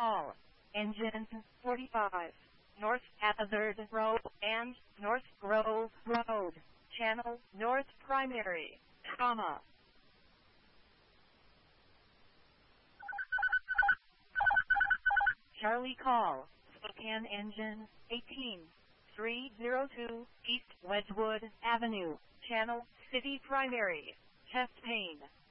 Call. Engine 45. North Hathaway Road and North Grove Road. Channel North Primary, comma. Charlie Call. Scan Engine 18. 302 East Wedgwood Avenue. Channel City Primary. Chest pain.